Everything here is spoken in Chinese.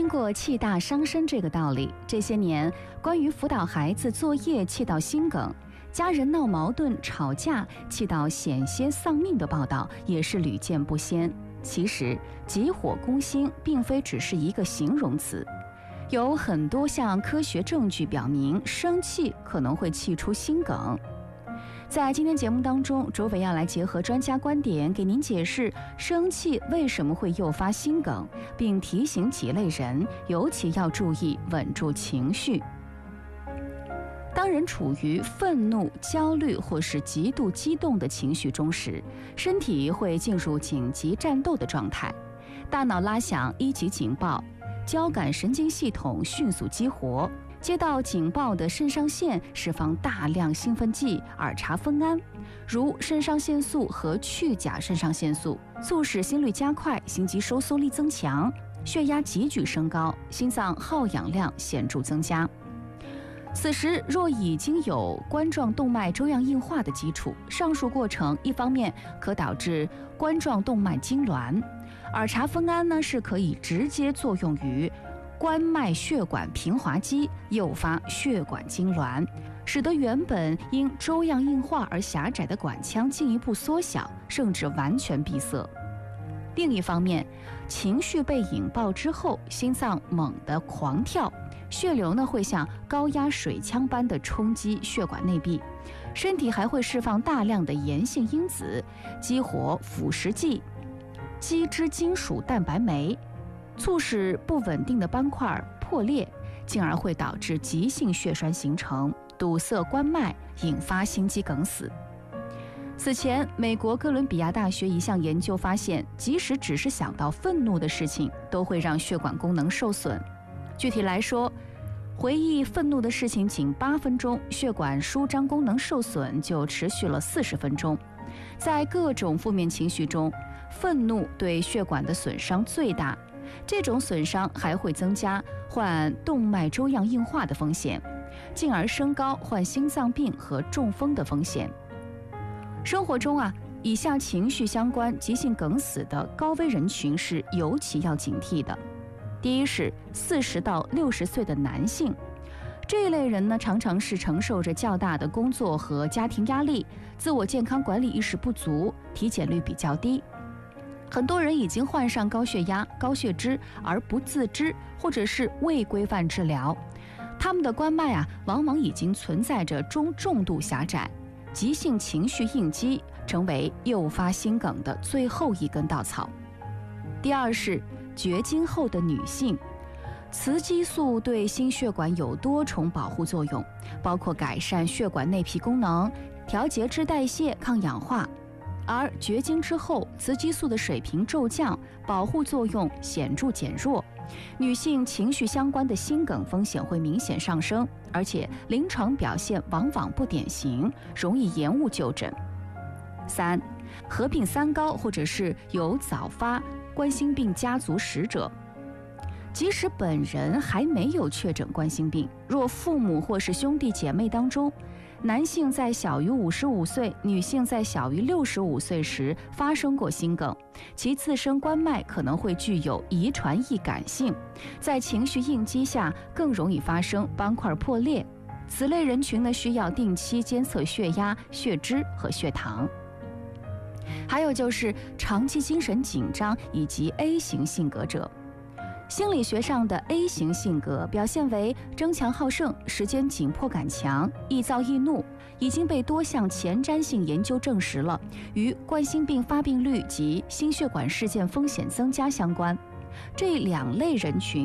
过气大伤身这个道理，这些年关于辅导孩子作业气到心梗、家人闹矛盾吵架气到险些丧命的报道也是屡见不鲜。其实急火攻心并非只是一个形容词，有很多项科学证据表明生气可能会气出心梗。在今天节目当中，卓伟要来结合专家观点给您解释生气为什么会诱发心梗，并提醒几类人尤其要注意稳住情绪。当人处于愤怒、焦虑或是极度激动的情绪中时，身体会进入紧急战斗的状态，大脑拉响一级警报，交感神经系统迅速激活，接到警报的肾上腺释放大量兴奋剂儿茶酚胺，如肾上腺素和去甲肾上腺素，促使心率加快，心肌收缩力增强，血压急剧升高，心脏耗氧量显著增加。此时若已经有冠状动脉粥样硬化的基础，上述过程一方面可导致冠状动脉痉挛，儿茶酚胺呢是可以直接作用于冠脉血管平滑肌，诱发血管痉挛，使得原本因粥样硬化而狭窄的管腔进一步缩小，甚至完全闭塞。另一方面，情绪被引爆之后，心脏猛地狂跳，血流呢会像高压水枪般的冲击血管内壁，身体还会释放大量的炎性因子，激活腐蚀剂、基质金属蛋白酶，促使不稳定的斑块破裂，进而会导致急性血栓形成，堵塞冠脉，引发心肌梗死。此前，美国哥伦比亚大学一项研究发现，即使只是想到愤怒的事情，都会让血管功能受损。具体来说，回忆愤怒的事情仅8分钟，血管舒张功能受损就持续了40分钟。在各种负面情绪中，愤怒对血管的损伤最大，这种损伤还会增加患动脉粥样硬化的风险，进而升高患心脏病和中风的风险。生活中以下情绪相关急性梗死的高危人群是尤其要警惕的。第一是40到60岁的男性，这一类人呢，常常是承受着较大的工作和家庭压力，自我健康管理意识不足，体检率比较低。很多人已经患上高血压、高血脂而不自知，或者是未规范治疗，他们的冠脉往往已经存在着中重度狭窄，急性情绪应激成为诱发心梗的最后一根稻草。第二是绝经后的女性，雌激素对心血管有多重保护作用，包括改善血管内皮功能、调节脂代谢、抗氧化。而绝经之后，雌激素的水平骤降，保护作用显著减弱，女性情绪相关的心梗风险会明显上升，而且临床表现往往不典型，容易延误就诊。3. 合并三高或者是有早发冠心病家族史者，即使本人还没有确诊冠心病，若父母或是兄弟姐妹当中，男性在小于55岁，女性在小于65岁时发生过心梗，其自身冠脉可能会具有遗传易感性，在情绪应激下更容易发生斑块破裂。此类人群呢，需要定期监测血压、血脂和血糖。还有就是长期精神紧张以及 A 型性格者。心理学上的 A 型性格表现为争强好胜、时间紧迫感强、易躁易怒，已经被多项前瞻性研究证实了与冠心病发病率及心血管事件风险增加相关。这2类人群